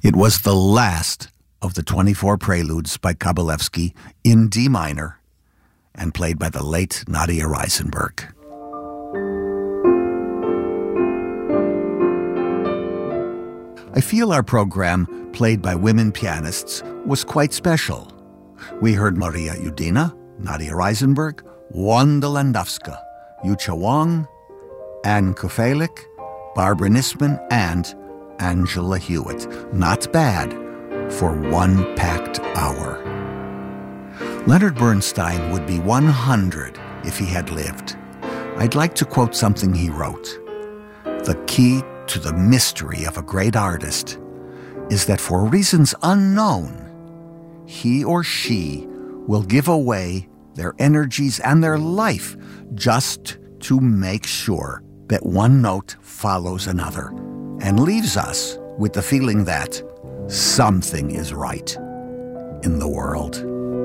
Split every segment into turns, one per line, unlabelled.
It was the last of the 24 preludes by Kabalevsky in D minor and played by the late Nadia Reisenberg. I feel our program, played by women pianists, was quite special. We heard Maria Udina, Nadia Reisenberg, Wanda Landowska, Yucha Wong, Anne Kufelik, Barbara Nisman, and Angela Hewitt. Not bad for one packed hour. Leonard Bernstein would be 100 if he had lived. I'd like to quote something he wrote. The key to the mystery of a great artist is that for reasons unknown, he or she will give away their energies and their life just to make sure that one note follows another and leaves us with the feeling that something is right in the world.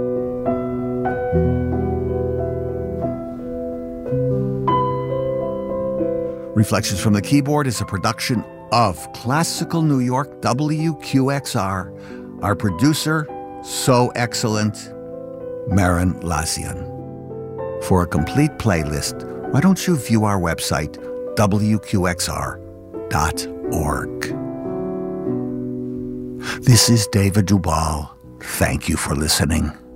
Reflections from the Keyboard is a production of Classical New York WQXR. Our producer, so excellent, Marin Lazian. For a complete playlist, why don't you view our website, WQXR.org. This is David Dubal. Thank you for listening.